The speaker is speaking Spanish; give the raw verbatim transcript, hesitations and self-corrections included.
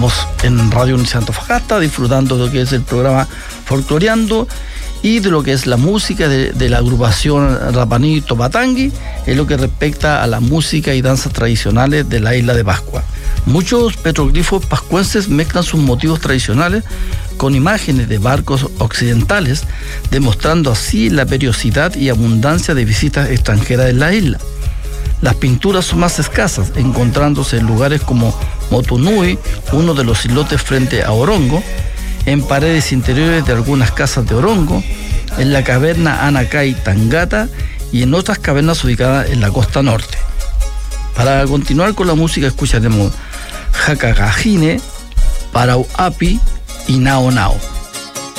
Estamos en Radio Universidad de Antofagasta disfrutando de lo que es el programa Folcloreando y de lo que es la música de, de la agrupación Rapanui Topatangui en lo que respecta a la música y danzas tradicionales de la isla de Pascua. Muchos petroglifos pascuenses mezclan sus motivos tradicionales con imágenes de barcos occidentales, demostrando así la periodicidad y abundancia de visitas extranjeras en la isla. Las pinturas son más escasas, encontrándose en lugares como Motunui, uno de los islotes frente a Orongo, en paredes interiores de algunas casas de Orongo, en la caverna Anacay Tangata y en otras cavernas ubicadas en la costa norte. Para continuar con la música escucharemos Hakagahine, Parauapi y Nao Nao.